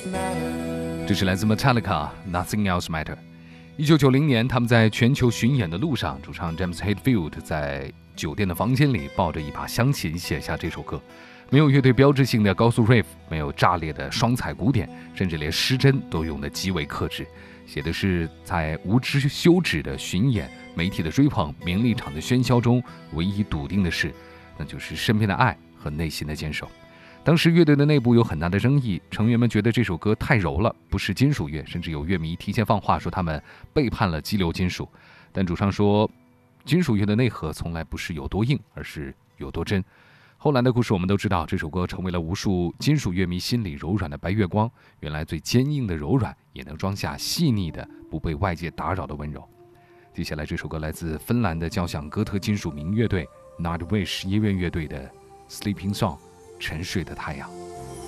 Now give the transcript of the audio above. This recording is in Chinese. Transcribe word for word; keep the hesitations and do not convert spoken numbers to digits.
这是来自 Metallica Nothing Else Matter。 一九九零年，他们在全球巡演的路上，主唱 James Hetfield 在酒店的房间里抱着一把香琴写下这首歌。没有乐队标志性的高速 riff， 没有炸裂的双踩鼓点，甚至连失真都用得极为克制。写的是在无知休止的巡演、媒体的追捧、名利场的喧嚣中，唯一笃定的事，那就是身边的爱和内心的坚守。当时乐队的内部有很大的争议，成员们觉得这首歌太柔了，不是金属乐，甚至有乐迷提前放话说他们背叛了激流金属。但主唱说，金属乐的内核从来不是有多硬，而是有多真。后来的故事我们都知道，这首歌成为了无数金属乐迷心里柔软的白月光。原来最坚硬的柔软，也能装下细腻的不被外界打扰的温柔。接下来这首歌来自芬兰的交响哥特金属民乐队 Nightwish 音乐乐队的 Sleeping Song， 沉睡的太阳。